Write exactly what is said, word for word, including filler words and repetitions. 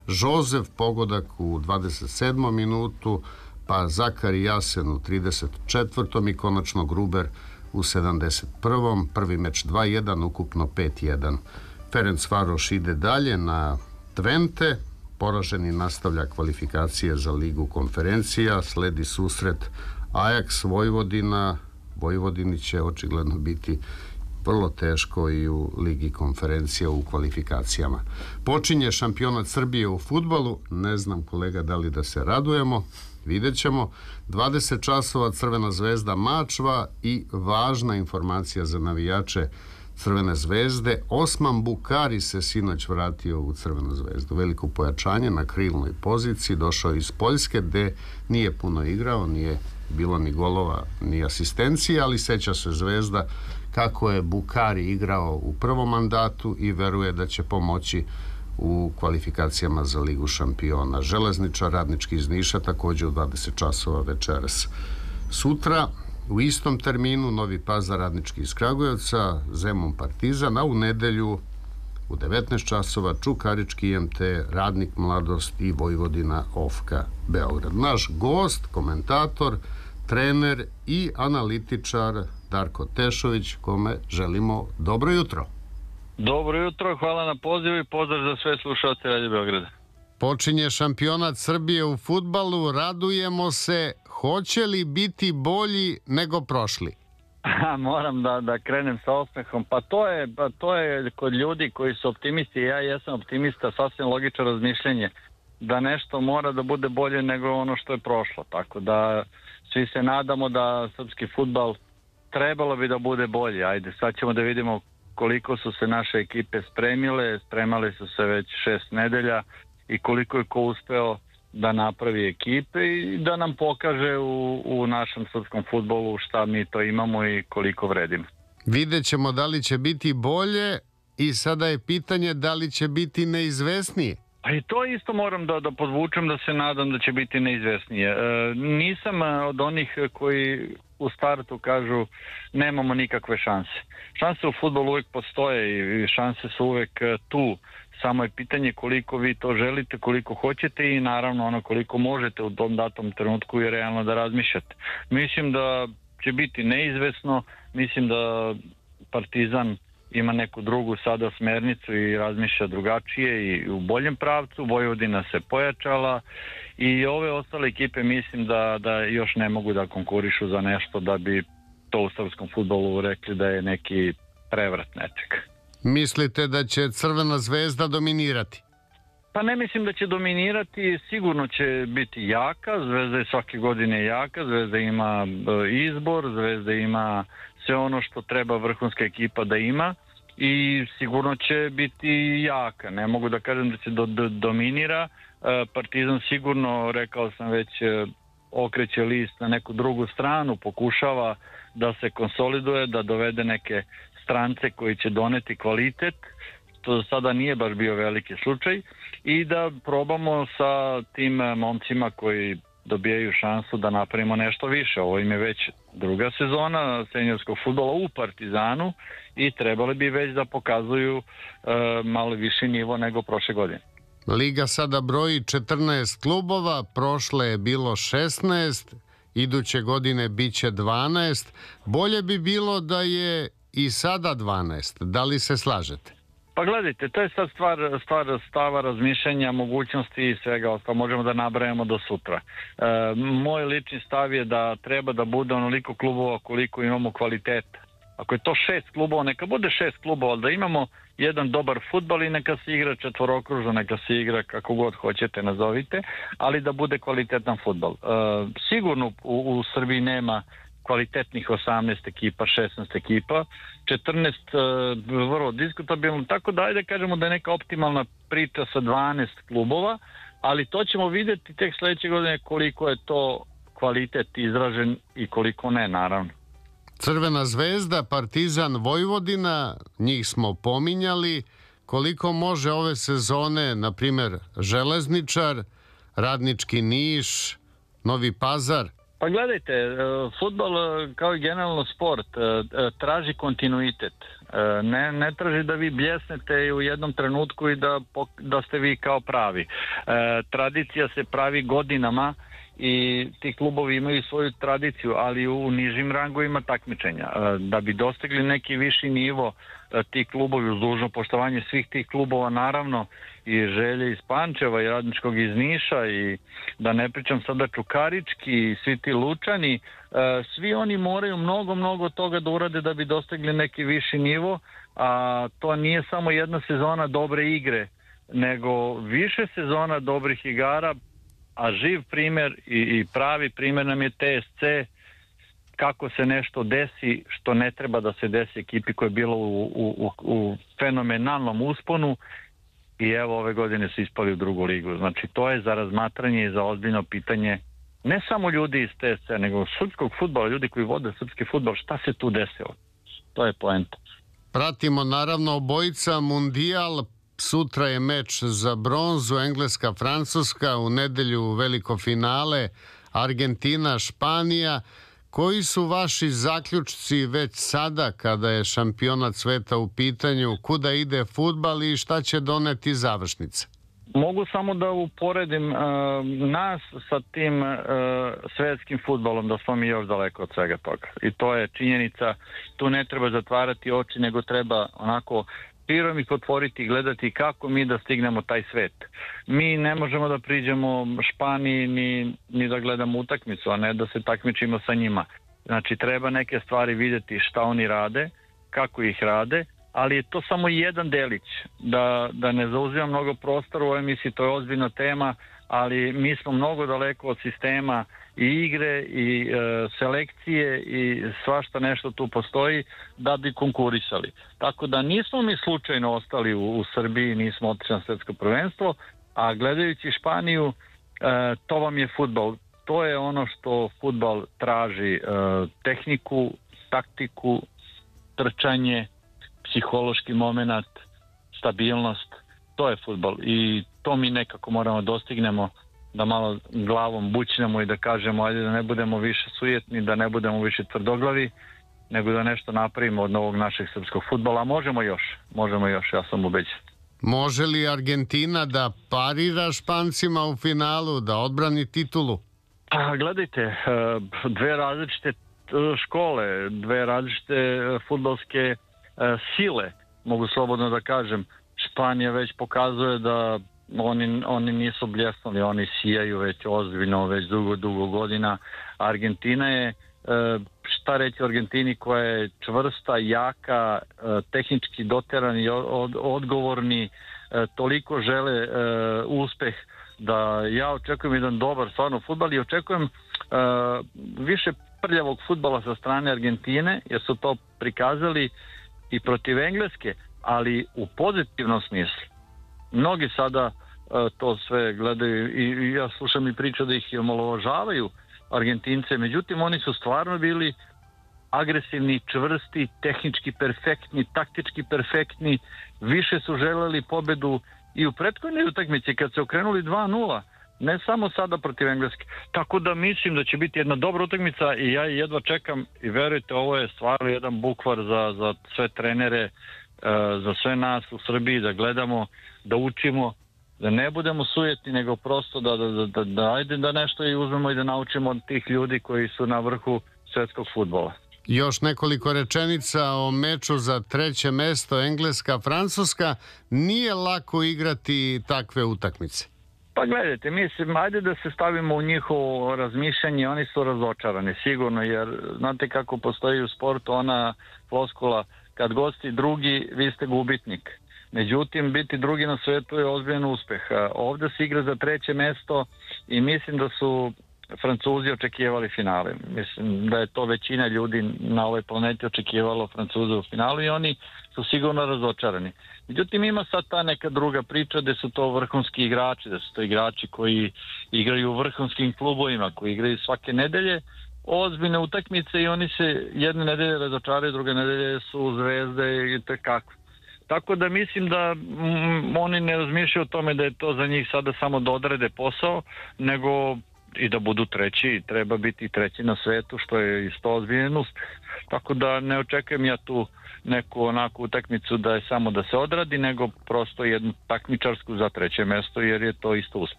Žozef pogodak u dvadeset sedmom minutu, pa Zakari Jasen u trideset četvrtom i konačno Gruber u sedamdeset prvom. Prvi meč dva jedan, ukupno pet jedan. Ferencvaroš ide dalje na Twente, poraženi nastavlja kvalifikacije za Ligu konferencija, sledi susret Ajax Vojvodina. Vojvodini će očigledno biti vrlo teško i u Ligi konferencija u kvalifikacijama. Počinje šampionat Srbije u fudbalu, ne znam kolega da li da se radujemo, vidjet ćemo. dvadeset časova Crvena zvezda Mačva i važna informacija za navijače Crvene zvezde, Osman Bukari se sinoć vratio u Crvenu zvezdu. Veliko pojačanje na krilnoj poziciji, došao iz Poljske gde nije puno igrao, nije bilo ni golova ni asistencije, ali seća se Zvezda kako je Bukari igrao u prvom mandatu i veruje da će pomoći u kvalifikacijama za Ligu šampiona. Železničar Radnički iz Niša također u dvadeset časova večeras. Sutra u istom terminu Novi Pazar Radnički iz Kragujevca, Zemun Partizan, a u nedelju u devetnaest časova Čukarički I M T, Radnik Mladost i Vojvodina Ofka Beograd. Naš gost, komentator, trener i analitičar Darko Tešović, kome želimo dobro jutro. Dobro jutro, hvala na pozivu i pozdrav za sve slušalce Radio Beograda. Počinje šampionat Srbije u fudbalu, radujemo se. Hoće li biti bolji nego prošli? Moram da, da krenem sa osmehom. Pa to je, pa to je kod ljudi koji su optimisti, ja jesam optimista, sasvim logično razmišljenje da nešto mora da bude bolje nego ono što je prošlo. Tako da svi se nadamo da srpski fudbal trebalo bi da bude bolje. Ajde, sad ćemo da vidimo koliko su se naše ekipe spremile. Spremale su se već šest nedelja i koliko je ko uspeo da napravi ekipe i da nam pokaže u, u našem srpskom fudbalu šta mi to imamo i koliko vredimo. Vidjet ćemo da li će biti bolje i sada je pitanje da li će biti neizvesnije. Pa i to isto moram da, da podvučem, da se nadam da će biti neizvesnije. E, nisam od onih koji u startu kažu nemamo nikakve šanse. Šanse u fudbalu uvijek postoje i šanse su uvijek tu. Samo je pitanje koliko vi to želite, koliko hoćete i naravno ono koliko možete u tom datom trenutku i realno da razmišljate. Mislim da će biti neizvesno, mislim da Partizan ima neku drugu sada smernicu i razmišlja drugačije i u boljem pravcu. Vojvodina se pojačala i ove ostale ekipe mislim da, da još ne mogu da konkurišu za nešto da bi to u srpskom fudbalu rekli da je neki prevrat nečeg. Mislite da će Crvena zvezda dominirati? Pa ne mislim da će dominirati, sigurno će biti jaka, Zvezda je svake godine jaka, Zvezda ima izbor, Zvezda ima sve ono što treba vrhunska ekipa da ima i sigurno će biti jaka. Ne mogu da kažem da će do, do, dominira, Partizan sigurno, rekao sam već, okreće list na neku drugu stranu, pokušava da se konsoliduje, da dovede neke strance koji će doneti kvalitet, to do sada nije baš bio veliki slučaj, i da probamo sa tim momcima koji dobijaju šansu da napravimo nešto više. Ovo im je već druga sezona seniorskog fudbala u Partizanu i trebali bi već da pokazuju e, malo viši nivo nego prošle godine. Liga sada broji četrnaest klubova, prošle je bilo šesnaest, iduće godine bit će dvanaest. Bolje bi bilo da je i sada dvanaest. Da li se slažete? Pa gledajte, to je sad stvar, stvar stava, razmišljanja, mogućnosti i svega ostalo. Možemo da nabrajamo do sutra. E, moj lični stav je da treba da bude onoliko klubova koliko imamo kvaliteta. Ako je to šest klubova, neka bude šest klubova, da imamo jedan dobar fudbal i neka se igra četvorokružno, neka se igra kako god hoćete, nazovite, ali da bude kvalitetan fudbal. E, sigurno u, u Srbiji nema kvalitetnih osamnaest ekipa, šesnaest ekipa, četrnaest uh, vrlo diskutabilno, tako da ajde kažemo da je neka optimalna priča sa dvanaest klubova, ali to ćemo vidjeti tek sljedeće godine koliko je to kvalitet izražen i koliko ne, naravno. Crvena zvezda, Partizan, Vojvodina, njih smo pominjali, koliko može ove sezone, na primjer Železničar, Radnički Niš, Novi Pazar? Pa gledajte, fudbal kao i generalno sport traži kontinuitet. Ne, ne traži da vi bljesnete u jednom trenutku i da, da ste vi kao pravi. Tradicija se pravi godinama i ti klubovi imaju svoju tradiciju, ali u nižim rangovima takmičenja. Da bi dostigli neki viši nivo, ti klubovi, uz dužno poštovanje svih tih klubova, naravno, i Želje iz Pančeva i Radničkog iz Niša, i da ne pričam sada Čukarički i svi ti Lučani, svi oni moraju mnogo, mnogo toga da urade da bi dostigli neki viši nivo, a to nije samo jedna sezona dobre igre, nego više sezona dobrih igara, a živ primjer i, i pravi primjer nam je T S C, kako se nešto desi što ne treba da se desi ekipi koja je bila u, u, u fenomenalnom usponu, i evo ove godine su ispali u drugu ligu. Znači to je za razmatranje i za ozbiljno pitanje ne samo ljudi iz T S C, nego srpskog fudbala, ljudi koji vode srpski fudbal, šta se tu desilo. To je poenta. Pratimo naravno obojica Mundijal. Sutra je meč za bronzu, Engleska-Francuska, u nedelju veliko finale, Argentina-Španija. Koji su vaši zaključci već sada kada je šampionat sveta u pitanju, kuda ide fudbal i šta će doneti završnica? Mogu samo da uporedim uh, nas sa tim uh, svetskim fudbalom, da smo mi još daleko od svega toga. I to je činjenica, tu ne treba zatvarati oči, nego treba onako širom ih otvoriti i gledati kako mi da stignemo taj svet. Mi ne možemo da priđemo Španiji ni, ni da gledamo utakmicu, a ne da se takmičimo sa njima. Znači treba neke stvari vidjeti šta oni rade, kako ih rade, ali je to samo jedan delić. Da, da ne zauzima mnogo prostora u ovoj emisiji, to je ozbiljna tema, ali mi smo mnogo daleko od sistema i igre i e, selekcije i svašta nešto tu postoji da bi konkurisali. Tako da nismo mi slučajno ostali u, u Srbiji, nismo otišli na svetsko prvenstvo, a gledajući Španiju, e, to vam je fudbal. To je ono što fudbal traži, e, tehniku, taktiku, trčanje, psihološki moment, stabilnost, to je fudbal i to mi nekako moramo dostignemo, da malo glavom bućnemo i da kažemo ajde da ne budemo više sujetni, da ne budemo više tvrdoglavi, nego da nešto napravimo od novog našeg srpskog fudbala. Možemo još, možemo još, ja sam ubeđen. Može li Argentina da parira Špancima u finalu, da odbrani titulu? A, gledajte, dve različite škole, dve različite fudbalske sile, mogu slobodno da kažem. Španija već pokazuje da oni, oni nisu bljesnuli, oni sijaju već ozbiljno, već dugo, dugo godina. Argentina je, šta reći o Argentini, koja je čvrsta, jaka, tehnički doterani, od, odgovorni, toliko žele uspeh da ja očekujem jedan dobar stvarno fudbal i očekujem više prljavog fudbala sa strane Argentine, jer su to prikazali i protiv Engleske, ali u pozitivnom smislu. Mnogi sada uh, to sve gledaju i, i ja slušam i priču da ih omalovažavaju Argentince, međutim oni su stvarno bili agresivni, čvrsti, tehnički perfektni, taktički perfektni, više su želeli pobedu i u prethodnoj utakmici kad se okrenuli dva nula, ne samo sada protiv Engleske. Tako da mislim da će biti jedna dobra utakmica i ja jedva čekam i verujte, ovo je stvarno jedan bukvar za, za sve trenere, za sve nas u Srbiji, da gledamo, da učimo, da ne budemo sujetni, nego prosto da, da, da, da, da ajde da nešto i uzmemo i da naučimo od tih ljudi koji su na vrhu svetskog fudbala. Još nekoliko rečenica o meču za treće mesto Engleska-Francuska. Nije lako igrati takve utakmice. Pa gledajte, mislim, ajde da se stavimo u njihovo razmišljanje, oni su razočarani sigurno, jer znate kako postoji u sportu ona floskula, kad gosti drugi, vi ste gubitnik. Međutim, biti drugi na svetu je ozbiljan uspeh. Ovdje se igra za treće mesto i mislim da su Francuzi očekivali finale. Mislim da je to većina ljudi na ovoj planeti očekivalo Francuze u finalu i oni su sigurno razočarani. Međutim, ima sad ta neka druga priča da su to vrhunski igrači, da su to igrači koji igraju u vrhunskim klubovima, koji igraju svake nedelje ozbiljne utakmice i oni se jedne nedelje razočaraju, druge nedelje su zvezde i tekako. Tako da mislim da mm, oni ne razmišljaju o tome da je to za njih sada samo da odrede posao, nego i da budu treći, treba biti treći na svetu, što je isto ozbiljen uspjeh. Tako da ne očekujem ja tu neku onakvu utakmicu da je samo da se odradi, nego prosto jednu takmičarsku za treće mesto, jer je to isto uspjeh.